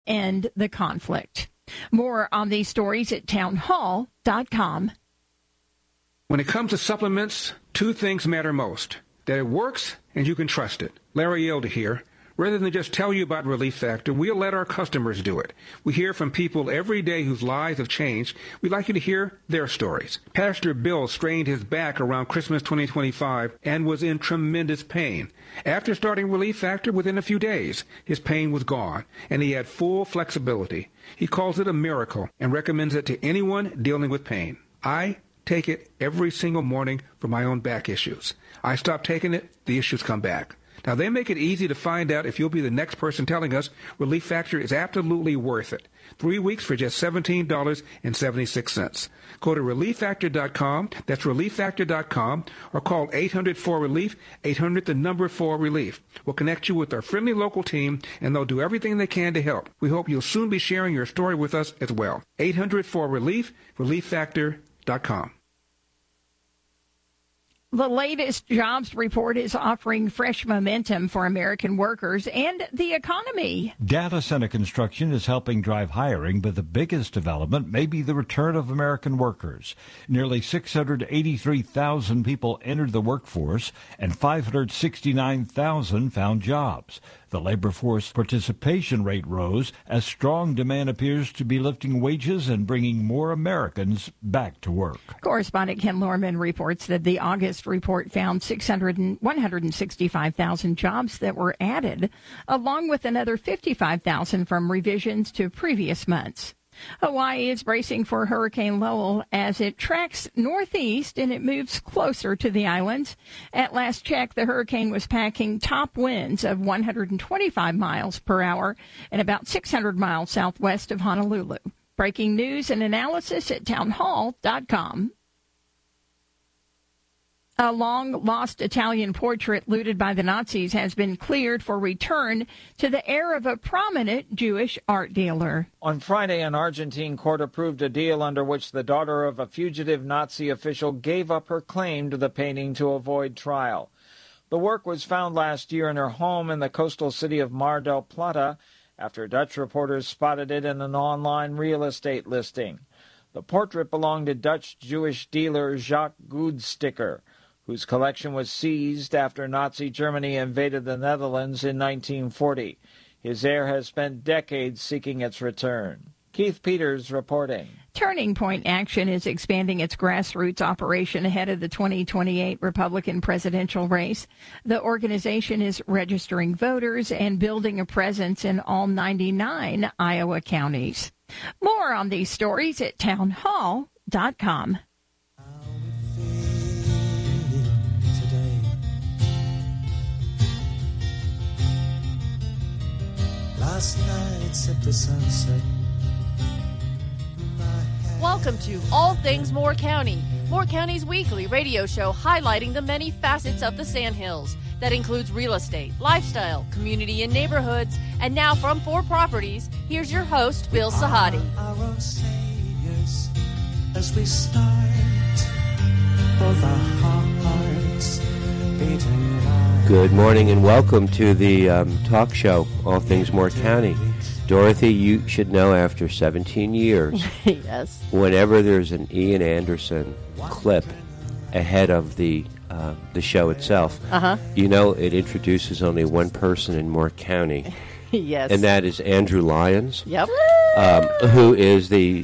end the conflict. More on these stories at townhall.com. When it comes to supplements, two things matter most: that it works and you can trust it. Larry Elder here. Rather than just tell you about Relief Factor, we'll let our customers do it. We hear from people every day whose lives have changed. We'd like you to hear their stories. Pastor Bill strained his back around Christmas 2025 and was in tremendous pain. After starting Relief Factor, within a few days, his pain was gone, and he had full flexibility. He calls it a miracle and recommends it to anyone dealing with pain. I take it every single morning for my own back issues. I stop taking it, the issues come back. Now, they make it easy to find out if you'll be the next person telling us Relief Factor is absolutely worth it. 3 weeks for just $17.76. Go to ReliefFactor.com, that's ReliefFactor.com, or call 800-4RELIEF, 800-4RELIEF. We'll connect you with our friendly local team, and they'll do everything they can to help. We hope you'll soon be sharing your story with us as well. 800-4RELIEF, ReliefFactor.com. The latest jobs report is offering fresh momentum for American workers and the economy. Data center construction is helping drive hiring, but the biggest development may be the return of American workers. Nearly 683,000 people entered the workforce, and 569,000 found jobs. The labor force participation rate rose as strong demand appears to be lifting wages and bringing more Americans back to work. Correspondent Ken Lorman reports that the August report found 165,000 jobs that were added, along with another 55,000 from revisions to previous months. Hawaii is bracing for Hurricane Lowell as it tracks northeast and it moves closer to the islands. At last check, the hurricane was packing top winds of 125 miles per hour and about 600 miles southwest of Honolulu. Breaking news and analysis at townhall.com. A long-lost Italian portrait looted by the Nazis has been cleared for return to the heir of a prominent Jewish art dealer. On Friday, an Argentine court approved a deal under which the daughter of a fugitive Nazi official gave up her claim to the painting to avoid trial. The work was found last year in her home in the coastal city of Mar del Plata after Dutch reporters spotted it in an online real estate listing. The portrait belonged to Dutch Jewish dealer Jacques Goudsticker, whose collection was seized after Nazi Germany invaded the Netherlands in 1940. His heir has spent decades seeking its return. Keith Peters reporting. Turning Point Action is expanding its grassroots operation ahead of the 2028 Republican presidential race. The organization is registering voters and building a presence in all 99 Iowa counties. More on these stories at townhall.com. Last night at the sunset. Welcome to All Things Moore County, Moore County's weekly radio show highlighting the many facets of the Sandhills. That includes real estate, lifestyle, community and neighborhoods. And now from 4 Properties, here's your host, Bill Sahadi. Our own saviors as we start, both our hearts beating loud. Good morning and welcome to the talk show, All Things Moore County. Dorothy, you should know after 17 years, yes, whenever there's an Ian Anderson clip ahead of the show itself, you know it introduces only one person in Moore County. Yes. And that is Andrew Lyons. Yep. Who is he's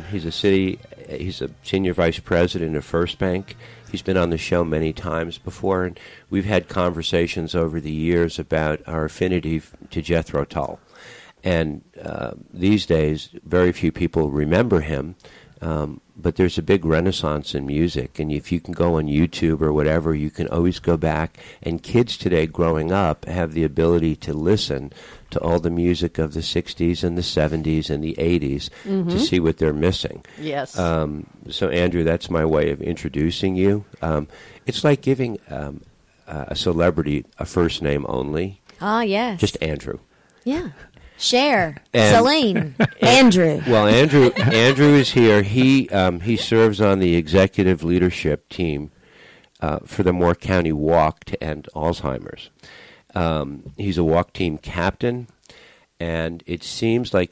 a senior vice president of First Bank. He's been on the show many times before, and we've had conversations over the years about our affinity to Jethro Tull. And these days, very few people remember him, but there's a big renaissance in music. And if you can go on YouTube or whatever, you can always go back. And kids today growing up have the ability to listen to all the music of the 60s and the 70s and the 80s to see what they're missing. Yes. So, Andrew, that's my way of introducing you. It's like giving a celebrity a first name only. Ah, yes. Just Andrew. Yeah. Cher, Celine, Andrew. Well, Andrew is here. He serves on the executive leadership team for the Moore County Walk to End Alzheimer's. He's a walk team captain, And it seems like